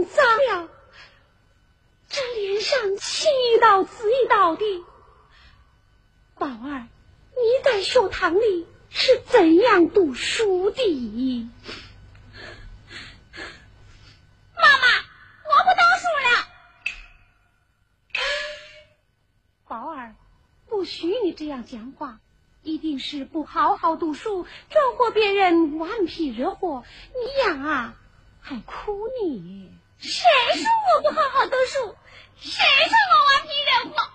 弄脏了，这脸上青一道紫一道的。宝儿，你在学堂里是怎样读书的？ 妈妈，我不读书了。 宝儿，不许你这样讲话，一定是不好好读书，招呼别人顽皮惹祸，你呀还哭你。 谁说我不好好读书？谁说我顽皮惹祸？